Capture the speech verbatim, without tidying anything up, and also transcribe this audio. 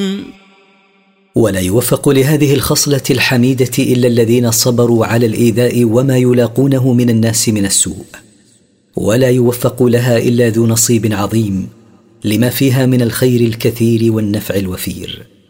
ولا يوفق لهذه الخصلة الحميدة إلا الذين صبروا على الإيذاء وما يلاقونه من الناس من السوء، ولا يوفق لها إلا ذو نصيب عظيم لما فيها من الخير الكثير والنفع الوفير.